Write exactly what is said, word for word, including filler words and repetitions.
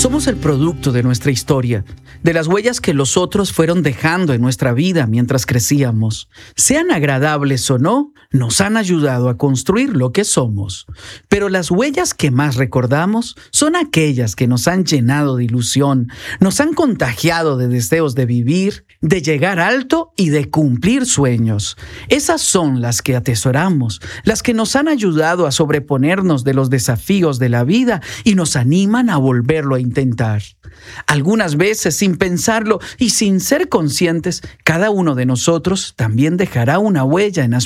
Somos el producto de nuestra historia, de las huellas que los otros fueron dejando en nuestra vida mientras crecíamos. Sean agradables o no, nos han ayudado a construir lo que somos. Pero las huellas que más recordamos son aquellas que nos han llenado de ilusión, nos han contagiado de deseos de vivir, de llegar alto y de cumplir sueños. Esas son las que atesoramos, las que nos han ayudado a sobreponernos de los desafíos de la vida y nos animan a volverlo a intentar. Algunas veces, sin pensarlo y sin ser conscientes, cada uno de nosotros también dejará una huella en aspectos